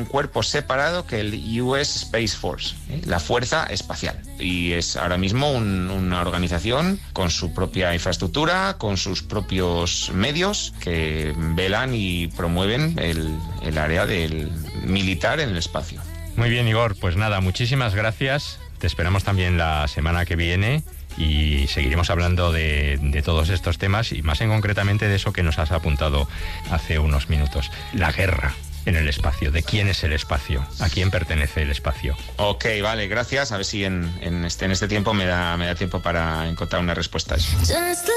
un cuerpo separado que el US Space Force, la Fuerza Espacial. Y es ahora mismo una organización con su propia infraestructura, con sus propios medios, que velan y promueven el área del militar en el espacio. Muy bien, Igor, pues nada, muchísimas gracias. Te esperamos también la semana que viene y seguiremos hablando de todos estos temas y más en concretamente de eso que nos has apuntado hace unos minutos, la guerra en el espacio. ¿De quién es el espacio? ¿A quién pertenece el espacio? Ok, vale, gracias. A ver si en este tiempo me da tiempo para encontrar una respuesta a eso.